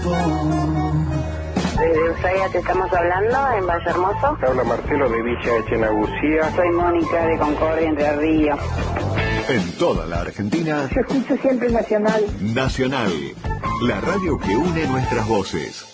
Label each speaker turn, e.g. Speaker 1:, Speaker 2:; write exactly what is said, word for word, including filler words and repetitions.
Speaker 1: Desde Ushuaia te estamos hablando, en Valle Hermoso.
Speaker 2: Habla Marcelo de Villa Echenagusía.
Speaker 1: Soy Mónica de Concordia, Entre Ríos.
Speaker 3: En toda la Argentina.
Speaker 1: Yo escucho siempre Nacional.
Speaker 3: Nacional, la radio que une nuestras voces.